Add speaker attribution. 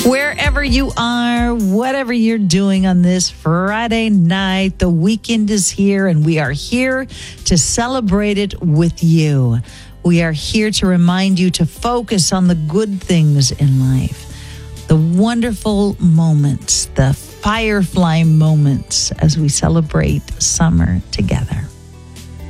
Speaker 1: Wherever you are, whatever you're doing on this Friday night, the weekend is here and we are here to celebrate it with you. We are here to remind you to focus on the good things in life, the wonderful moments, the firefly moments as we celebrate summer together.